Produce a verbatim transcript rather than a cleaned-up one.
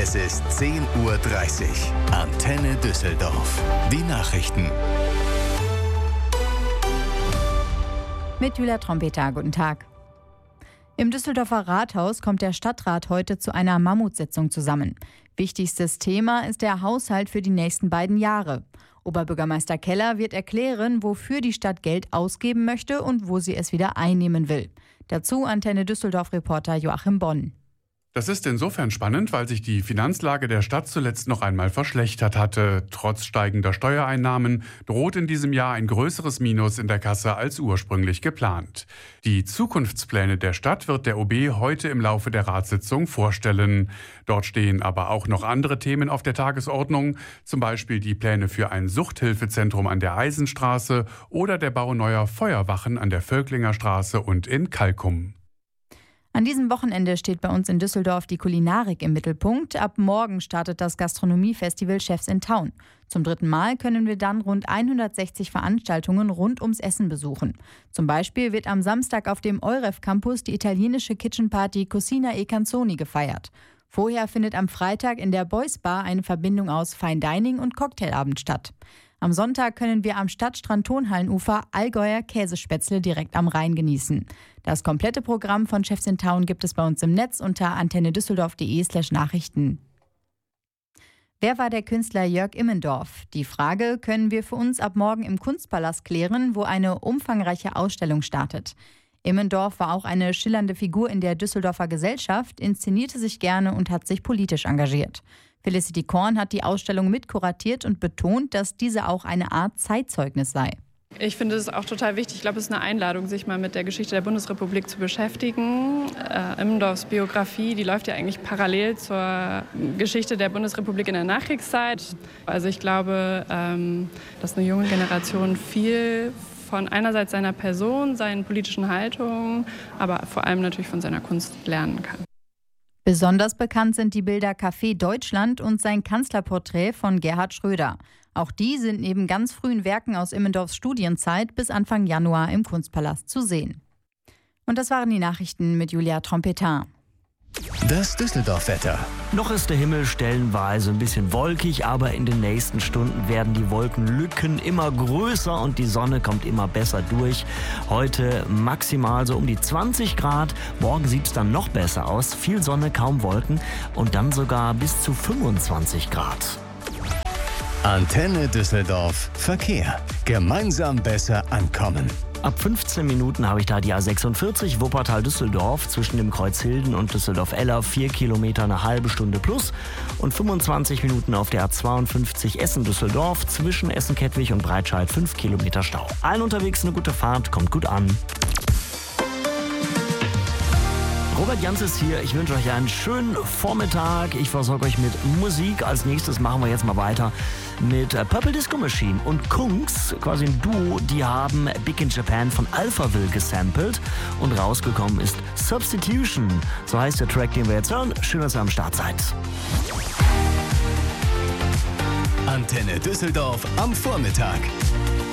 Es ist zehn Uhr dreißig. Antenne Düsseldorf. Die Nachrichten. Mit Julia Trompeter, guten Tag. Im Düsseldorfer Rathaus kommt der Stadtrat heute zu einer Mammutsitzung zusammen. Wichtigstes Thema ist der Haushalt für die nächsten beiden Jahre. Oberbürgermeister Keller wird erklären, wofür die Stadt Geld ausgeben möchte und wo sie es wieder einnehmen will. Dazu Antenne Düsseldorf-Reporter Joachim Bonn. Das ist insofern spannend, weil sich die Finanzlage der Stadt zuletzt noch einmal verschlechtert hatte. Trotz steigender Steuereinnahmen droht in diesem Jahr ein größeres Minus in der Kasse als ursprünglich geplant. Die Zukunftspläne der Stadt wird der O B heute im Laufe der Ratssitzung vorstellen. Dort stehen aber auch noch andere Themen auf der Tagesordnung, zum Beispiel die Pläne für ein Suchthilfezentrum an der Eisenstraße oder der Bau neuer Feuerwachen an der Völklinger Straße und in Kalkum. An diesem Wochenende steht bei uns in Düsseldorf die Kulinarik im Mittelpunkt. Ab morgen startet das Gastronomiefestival Chefs in Town. Zum dritten Mal können wir dann rund hundertsechzig Veranstaltungen rund ums Essen besuchen. Zum Beispiel wird am Samstag auf dem Euref Campus die italienische Kitchenparty Cucina e Canzoni gefeiert. Vorher findet am Freitag in der Boys Bar eine Verbindung aus Fine Dining und Cocktailabend statt. Am Sonntag können wir am Stadtstrand-Tonhallenufer Allgäuer Käsespätzle direkt am Rhein genießen. Das komplette Programm von Chefs in Town gibt es bei uns im Netz unter antennedüsseldorf.de slash Nachrichten. Wer war der Künstler Jörg Immendorf? Die Frage können wir für uns ab morgen im Kunstpalast klären, wo eine umfangreiche Ausstellung startet. Immendorf war auch eine schillernde Figur in der Düsseldorfer Gesellschaft, inszenierte sich gerne und hat sich politisch engagiert. Felicity Korn hat die Ausstellung mitkuratiert und betont, dass diese auch eine Art Zeitzeugnis sei. Ich finde es auch total wichtig. Ich glaube, es ist eine Einladung, sich mal mit der Geschichte der Bundesrepublik zu beschäftigen. Äh, Immendorfs Biografie, die läuft ja eigentlich parallel zur Geschichte der Bundesrepublik in der Nachkriegszeit. Also ich glaube, ähm, dass eine junge Generation viel von einerseits seiner Person, seinen politischen Haltungen, aber vor allem natürlich von seiner Kunst lernen kann. Besonders bekannt sind die Bilder Café Deutschland und sein Kanzlerporträt von Gerhard Schröder. Auch die sind neben ganz frühen Werken aus Immendorfs Studienzeit bis Anfang Januar im Kunstpalast zu sehen. Und das waren die Nachrichten mit Julia Trompeter. Das Düsseldorf-Wetter. Noch ist der Himmel stellenweise ein bisschen wolkig, aber in den nächsten Stunden werden die Wolkenlücken immer größer und die Sonne kommt immer besser durch. Heute maximal so um die zwanzig Grad, morgen sieht es dann noch besser aus, viel Sonne, kaum Wolken und dann sogar bis zu fünfundzwanzig Grad. Antenne Düsseldorf Verkehr. Gemeinsam besser ankommen. Ab fünfzehn Minuten habe ich da die A sechsundvierzig Wuppertal-Düsseldorf zwischen dem Kreuz Hilden und Düsseldorf-Eller, vier Kilometer, eine halbe Stunde plus. Und fünfundzwanzig Minuten auf der A zweiundfünfzig Essen-Düsseldorf zwischen Essen-Kettwig und Breitscheid, fünf Kilometer Stau. Allen unterwegs eine gute Fahrt, kommt gut an. Robert Jans ist hier. Ich wünsche euch einen schönen Vormittag. Ich versorge euch mit Musik. Als nächstes machen wir jetzt mal weiter mit Purple Disco Machine und Kungs, quasi ein Duo. Die haben Big in Japan von Alphaville gesampelt und rausgekommen ist Substitution. So heißt der Track, den wir jetzt hören. Schön, dass ihr am Start seid. Antenne Düsseldorf am Vormittag.